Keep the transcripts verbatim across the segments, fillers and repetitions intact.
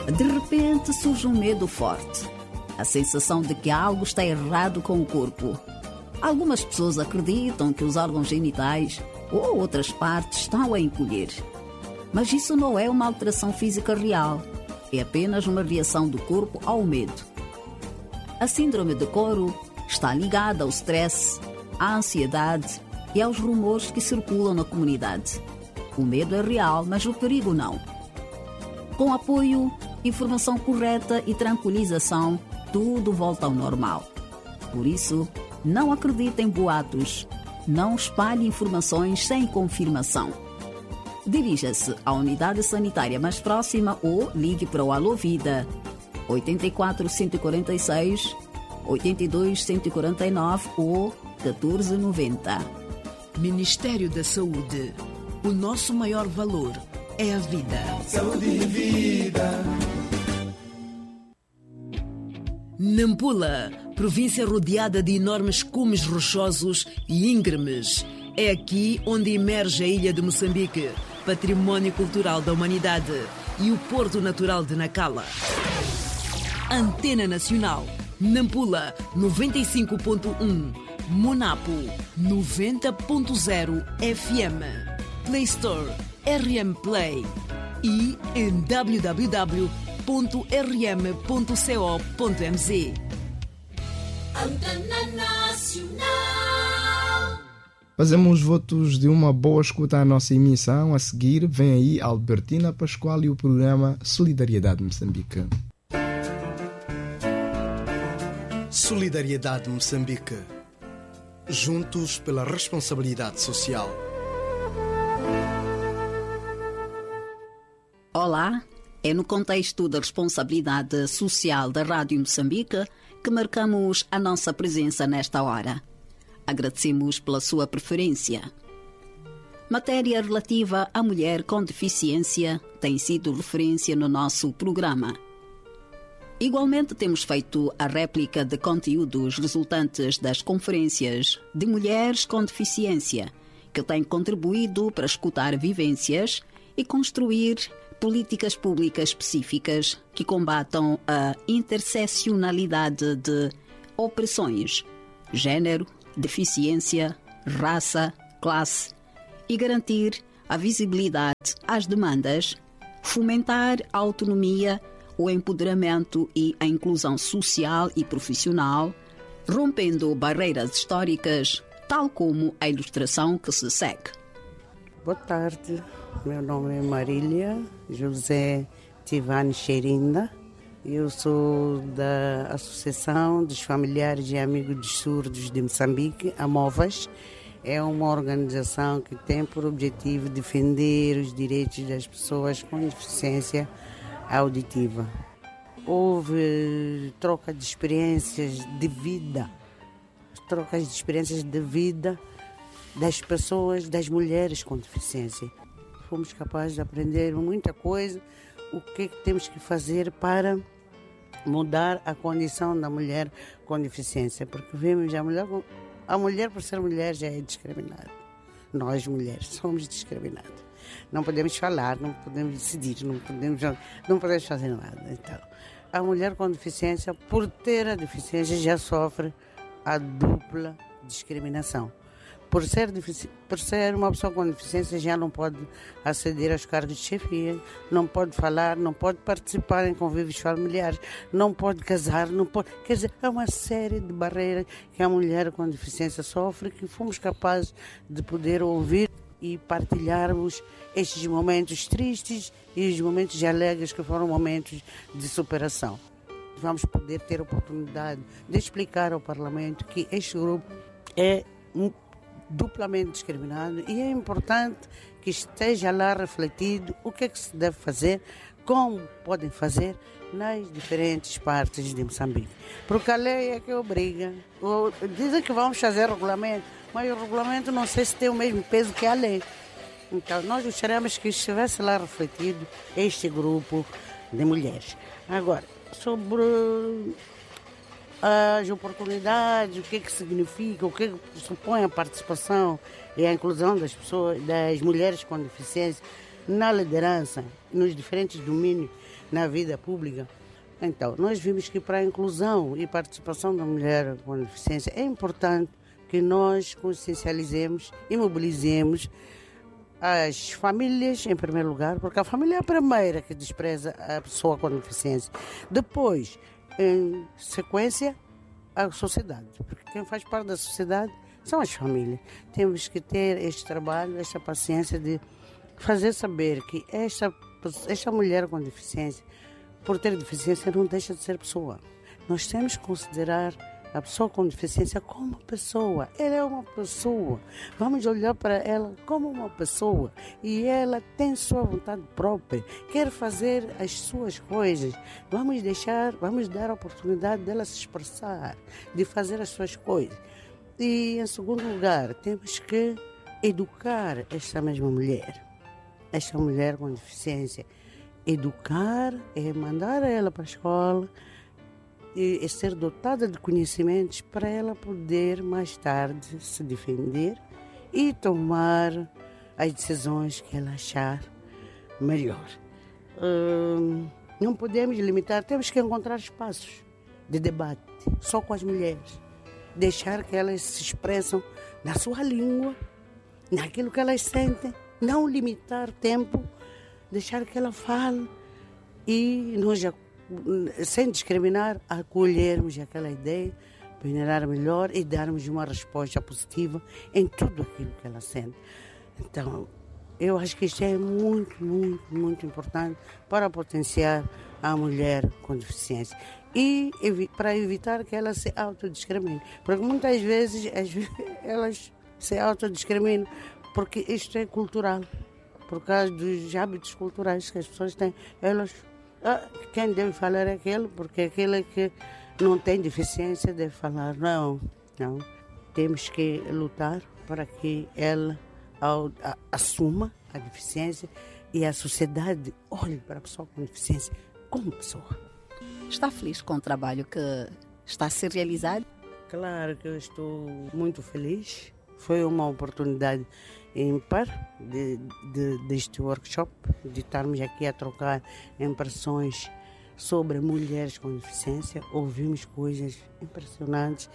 De repente surge um medo forte. A sensação de que algo está errado com o corpo. Algumas pessoas acreditam que os órgãos genitais ou outras partes estão a encolher. Mas isso não é uma alteração física real. É apenas uma reação do corpo ao medo. A síndrome de coro está ligada ao stress, à ansiedade e aos rumores que circulam na comunidade. O medo é real, mas o perigo não. Com apoio, informação correta e tranquilização, tudo volta ao normal. Por isso, não acredite em boatos. Não espalhe informações sem confirmação. Dirija-se à unidade sanitária mais próxima ou ligue para o Alô Vida oito quatro, um quatro seis, oito dois, um quatro nove ou catorze noventa. Ministério da Saúde. O nosso maior valor é a vida. Saúde e vida. Nampula, província rodeada de enormes cumes rochosos e íngremes. É aqui onde emerge a ilha de Moçambique, património cultural da humanidade, e o porto natural de Nacala. Antena Nacional, Nampula noventa e cinco ponto um, Monapo noventa ponto zero F M, Play Store, R M Play e em w w w ponto r m ponto co ponto m z. Antena Nacional. Fazemos votos de uma boa escuta à nossa emissão. A seguir vem aí Albertina Pascoal e o programa Solidariedade Moçambique. Solidariedade Moçambique. Juntos pela responsabilidade social. Olá, é no contexto da responsabilidade social da Rádio Moçambique que marcamos a nossa presença nesta hora. Agradecemos pela sua preferência. Matéria relativa à mulher com deficiência tem sido referência no nosso programa. Igualmente temos feito a réplica de conteúdos resultantes das conferências de mulheres com deficiência, que têm contribuído para escutar vivências e construir políticas públicas específicas que combatam a interseccionalidade de opressões, género, deficiência, raça, classe e garantir a visibilidade às demandas, fomentar a autonomia, o empoderamento e a inclusão social e profissional, rompendo barreiras históricas, tal como a ilustração que se segue. Boa tarde, meu nome é Marília José Tivani Xerinda. Eu sou da Associação dos Familiares e Amigos dos Surdos de Moçambique, AMOVAS. É uma organização que tem por objetivo defender os direitos das pessoas com deficiência auditiva. Houve troca de experiências de vida, trocas de experiências de vida das pessoas, das mulheres com deficiência. Fomos capazes de aprender muita coisa, o que, é que temos que fazer para mudar a condição da mulher com deficiência, porque vemos a mulher, a mulher por ser mulher já é discriminada. Nós mulheres somos discriminadas. Não podemos falar, não podemos decidir, não podemos, não podemos fazer nada. Então, a mulher com deficiência, por ter a deficiência, já sofre a dupla discriminação. Por ser, por ser uma pessoa com deficiência, já não pode aceder aos cargos de chefia, não pode falar, não pode participar em convívios familiares, não pode casar, não pode... Quer dizer, é uma série de barreiras que a mulher com deficiência sofre, que fomos capazes de poder ouvir e partilharmos estes momentos tristes e os momentos alegres que foram momentos de superação. Vamos poder ter a oportunidade de explicar ao Parlamento que este grupo é um duplamente discriminado e é importante que esteja lá refletido o que é que se deve fazer, como podem fazer nas diferentes partes de Moçambique. Porque a lei é que obriga. Dizem que vamos fazer regulamento, mas o regulamento não sei se tem o mesmo peso que a lei. Então nós gostaríamos que estivesse lá refletido este grupo de mulheres. Agora, sobre as oportunidades, o que é que significa, o que é que supõe a participação e a inclusão das pessoas, das mulheres com deficiência. na liderança, nos diferentes domínios, na vida pública. Então, nós vimos que para a inclusão e participação da mulher com deficiência é importante que nós consciencializemos e mobilizemos as famílias, em primeiro lugar, porque a família é a primeira que despreza a pessoa com deficiência. Depois, em sequência, a sociedade, porque quem faz parte da sociedade são as famílias. Temos que ter este trabalho, esta paciência de fazer saber que esta, esta mulher com deficiência, por ter deficiência, não deixa de ser pessoa. Nós temos que considerar a pessoa com deficiência como pessoa. Ela é uma pessoa. Vamos olhar para ela como uma pessoa. E ela tem sua vontade própria. Quer fazer as suas coisas. Vamos deixar, vamos dar a oportunidade dela se expressar, de fazer as suas coisas. E, em segundo lugar, temos que educar esta mesma mulher. Esta mulher com deficiência. Educar é mandar ela para a escola, e ser dotada de conhecimentos para ela poder mais tarde se defender e tomar as decisões que ela achar melhor. Hum, não podemos limitar, temos que encontrar espaços de debate só com as mulheres, deixar que elas se expressam na sua língua, naquilo que elas sentem, não limitar tempo, deixar que ela fale e nós já sem discriminar, acolhermos aquela ideia, peneirar melhor e darmos uma resposta positiva em tudo aquilo que ela sente. Então, eu acho que isto é muito, muito, muito importante para potenciar a mulher com deficiência e para evitar que ela se autodiscrimine. Porque muitas vezes elas se autodiscriminam porque isto é cultural, por causa dos hábitos culturais que as pessoas têm. Elas Ah, quem deve falar é aquele, porque aquele que não tem deficiência deve falar. Não, não. Temos que lutar para que ela ao, a, assuma a deficiência e a sociedade olhe para a pessoa com deficiência como pessoa. Está feliz com o trabalho que está a ser realizado? Claro que eu estou muito feliz. Foi uma oportunidade ímpar de, de, deste workshop, de estarmos aqui a trocar impressões sobre mulheres com deficiência. Ouvimos coisas impressionantes.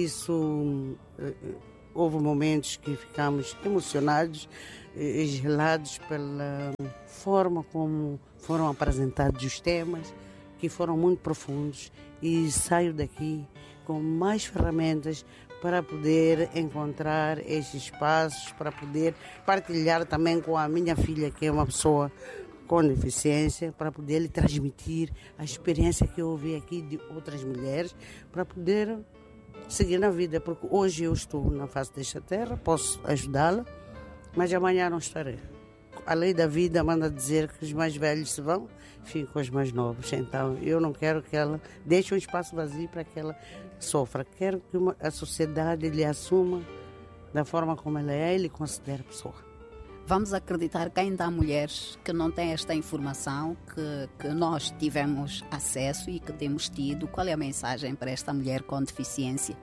Isso, houve momentos que ficamos emocionados e gelados pela forma como foram apresentados os temas, que foram muito profundos, e saio daqui com mais ferramentas para poder encontrar estes espaços, para poder partilhar também com a minha filha, que é uma pessoa com deficiência, para poder lhe transmitir a experiência que eu ouvi aqui de outras mulheres, para poder seguir na vida, porque hoje eu estou na face desta terra, posso ajudá-la, mas amanhã não estarei. A lei da vida manda dizer que os mais velhos se vão, ficam os mais novos. Então, eu não quero que ela deixe um espaço vazio para que ela sofra. Quero que uma, a sociedade lhe assuma da forma como ela é e lhe considere pessoa. Vamos acreditar que ainda há mulheres que não têm esta informação, que, que nós tivemos acesso e que temos tido. Qual é a mensagem para esta mulher com deficiência?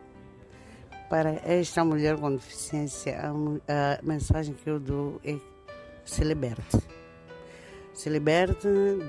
Para esta mulher com deficiência, a, a mensagem que eu dou é: se liberte. Se liberte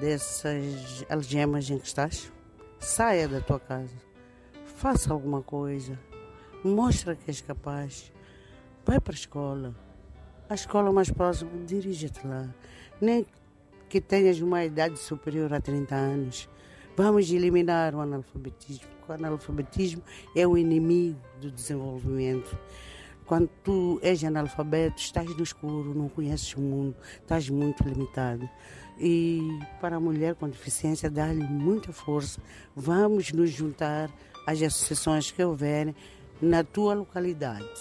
dessas algemas em que estás. Saia da tua casa. Faça alguma coisa. Mostra que és capaz. Vai para a escola. A escola mais próxima, dirige-te lá. Nem que tenhas uma idade superior a trinta anos. Vamos eliminar o analfabetismo. O analfabetismo é o inimigo do desenvolvimento. Quando tu és analfabeto, estás no escuro, não conheces o mundo, estás muito limitado. E para a mulher com deficiência, dá-lhe muita força. Vamos nos juntar às associações que houverem na tua localidade,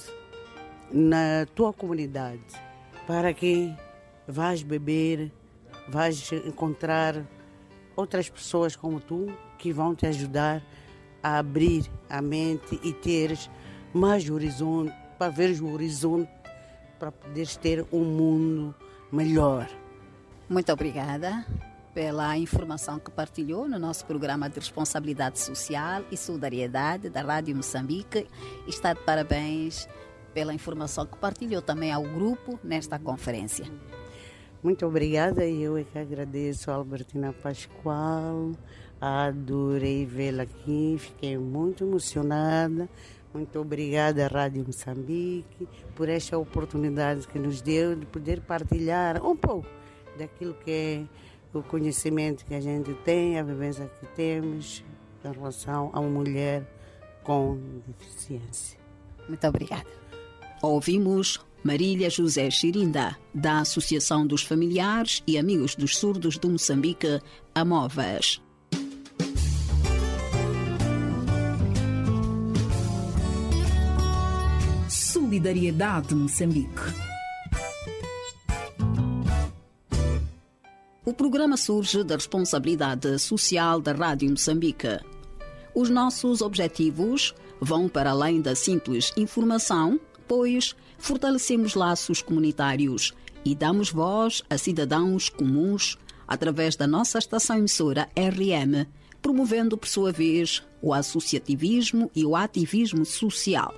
na tua comunidade, para que vás beber, vais encontrar outras pessoas como tu, que vão te ajudar a abrir a mente e teres mais horizonte, para ver o horizonte, para poderes ter um mundo melhor. Muito obrigada pela informação que partilhou no nosso programa de Responsabilidade Social e Solidariedade da Rádio Moçambique. Está de parabéns pela informação que partilhou também ao grupo nesta conferência. Muito obrigada e eu é que agradeço a Albertina Pascoal. Adorei vê-la aqui, fiquei muito emocionada. Muito obrigada à Rádio Moçambique por esta oportunidade que nos deu de poder partilhar um pouco daquilo que é o conhecimento que a gente tem, a vivência que temos em relação a uma mulher com deficiência. Muito obrigada. Ouvimos Marília José Chirinda, da Associação dos Familiares e Amigos dos Surdos de Moçambique, AMOVAS. Solidariedade Moçambique. O programa surge da responsabilidade social da Rádio Moçambique. Os nossos objetivos vão para além da simples informação, pois fortalecemos laços comunitários e damos voz a cidadãos comuns através da nossa estação emissora R M, promovendo, por sua vez, o associativismo e o ativismo social.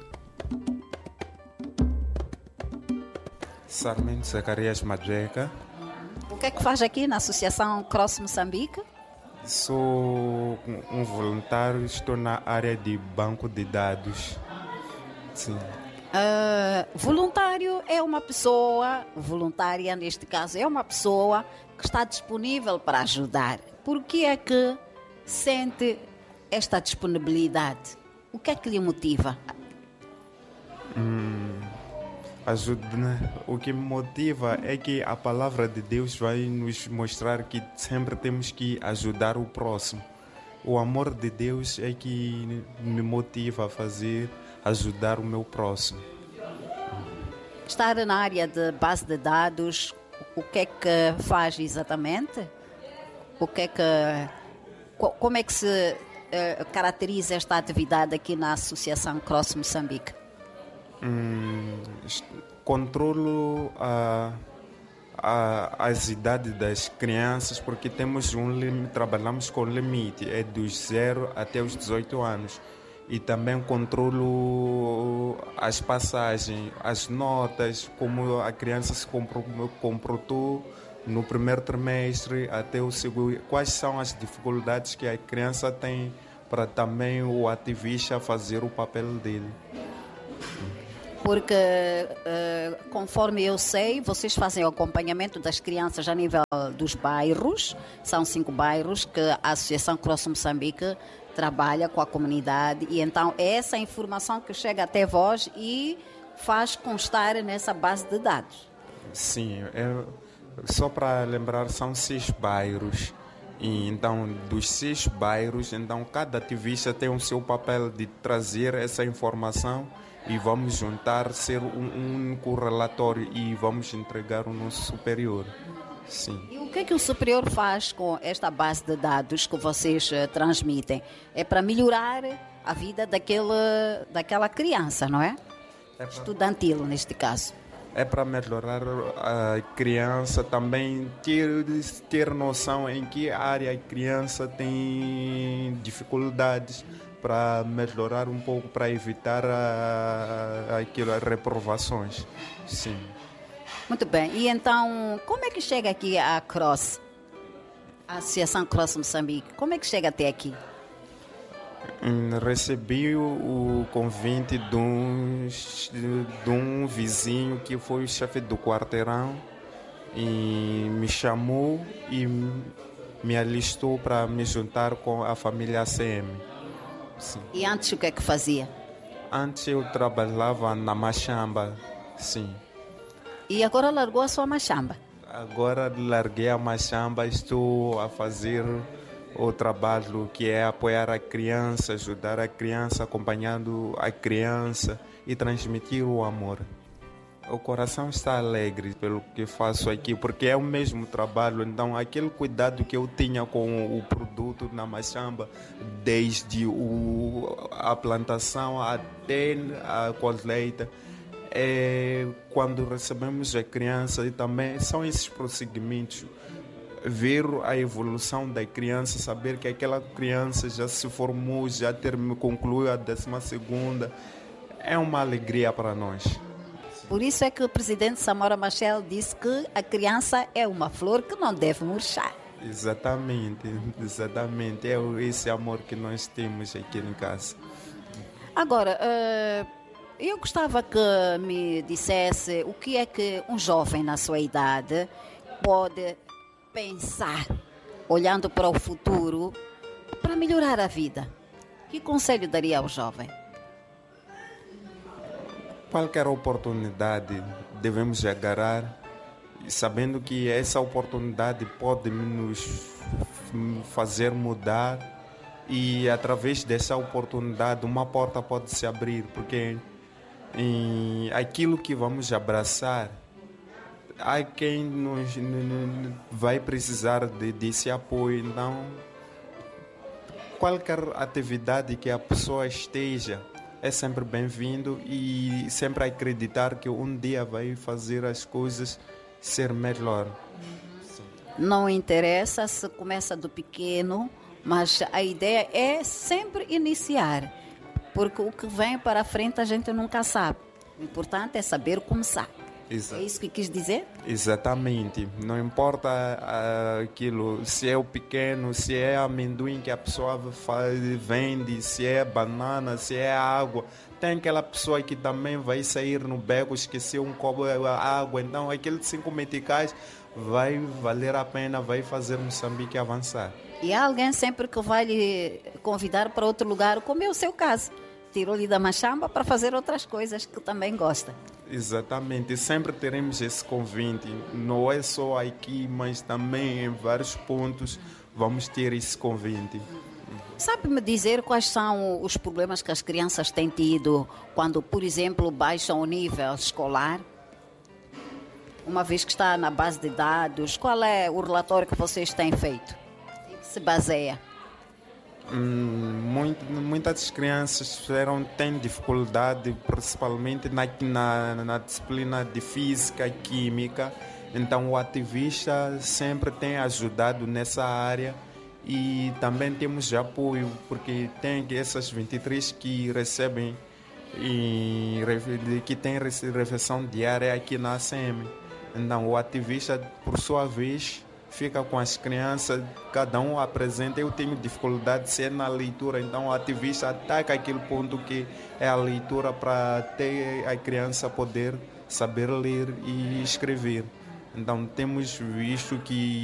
Sarmento Zacarias Madreca. O que é que faz aqui na Associação Cross Moçambique? Sou um voluntário, estou na área de banco de dados. Sim. Uh, voluntário é uma pessoa, voluntária neste caso, é uma pessoa que está disponível para ajudar. Por que é que sente esta disponibilidade? O que é que lhe motiva? Hum, ajuda, né? O que me motiva é que a palavra de Deus vai nos mostrar que sempre temos que ajudar o próximo. O amor de Deus é que me motiva a fazer, ajudar o meu próximo. Estar na área de base de dados, o que é que faz exatamente? O que é que, como é que se uh, caracteriza esta atividade aqui na Associação Cross Moçambique? Hum, controlo a, a, as idades das crianças, porque temos um limite, trabalhamos com limite, é dos zero até os dezoito anos. E também controlo as passagens, as notas, como a criança se comportou no primeiro trimestre até o segundo. Quais são as dificuldades que a criança tem para também o ativista fazer o papel dele. Porque, uh, conforme eu sei, vocês fazem o acompanhamento das crianças a nível dos bairros. São cinco bairros que a Associação Cross Moçambique trabalha com a comunidade. E então é essa informação que chega até vós e faz constar nessa base de dados. Sim, é, só para lembrar, são seis bairros. E então, dos seis bairros, então cada ativista tem o seu papel de trazer essa informação e vamos juntar, ser um, um único relatório e vamos entregar o nosso superior. Sim. E o que é que o superior faz com esta base de dados que vocês uh, transmitem? É para melhorar a vida daquele, daquela criança, não é? É pra... Estudantil, neste caso. É para melhorar a criança, também ter, ter noção em que área a criança tem dificuldades, para melhorar um pouco, para evitar a, aquilo, as reprovações. Sim. Muito bem. E então, como é que chega aqui a Cross, a Associação Cross Moçambique? Como é que chega até aqui? Recebi o convite de um, de um vizinho que foi o chefe do quarteirão e me chamou e me alistou para me juntar com a família A C M. Sim. E antes o que é que fazia? Antes eu trabalhava na Machamba, sim. E agora largou a sua Machamba? Agora larguei a Machamba, estou a fazer o trabalho que é apoiar a criança, ajudar a criança, acompanhando a criança e transmitir o amor. O coração está alegre pelo que faço aqui, porque é o mesmo trabalho. Então, aquele cuidado que eu tinha com o produto na Machamba, desde o, a plantação até a colheita, é, quando recebemos a criança, e também são esses procedimentos. Ver a evolução da criança, saber que aquela criança já se formou, já terminou, concluiu a décima segunda, é uma alegria para nós. Por isso é que o presidente Samora Machel disse que a criança é uma flor que não deve murchar. Exatamente, exatamente. É esse amor que nós temos aqui em casa. Agora, uh, eu gostava que me dissesse o que é que um jovem na sua idade pode pensar, olhando para o futuro, para melhorar a vida. Que conselho daria ao jovem? Qualquer oportunidade devemos agarrar, sabendo que essa oportunidade pode nos fazer mudar e através dessa oportunidade uma porta pode se abrir, porque em aquilo que vamos abraçar, há quem nos, vai precisar de, desse apoio. Então, qualquer atividade que a pessoa esteja é sempre bem-vindo e sempre acreditar que um dia vai fazer as coisas ser melhor. Não interessa se começa do pequeno, mas a ideia é sempre iniciar, porque o que vem para a frente a gente nunca sabe. O importante é saber começar. Exato. É isso que quis dizer? Exatamente. Não importa uh, aquilo, se é o pequeno, se é amendoim que a pessoa faz, vende, se é banana, se é água. Tem aquela pessoa que também vai sair no beco, esquecer um copo de água. Então, aqueles cinco meticais vai valer a pena, vai fazer Moçambique avançar. E há alguém sempre que vai lhe convidar para outro lugar, como é o seu caso. Tirou-lhe da Machamba para fazer outras coisas que também gosta. Exatamente, sempre teremos esse convite, não é só aqui, mas também em vários pontos vamos ter esse convite. Sabe-me dizer quais são os problemas que as crianças têm tido quando, por exemplo, baixam o nível escolar? Uma vez que está na base de dados, qual é o relatório que vocês têm feito? Em que se baseia? Hum, muito, muitas crianças eram, têm dificuldade, principalmente na, na, na disciplina de física e química. Então, o ativista sempre tem ajudado nessa área e também temos apoio, porque tem essas vinte e três que recebem, e, que têm refeição diária aqui na A C M. Então, o ativista, por sua vez, fica com as crianças, cada um apresenta. Eu tenho dificuldade se é na leitura, então o ativista ataca aquele ponto que é a leitura para ter a criança poder saber ler e escrever. Então temos visto que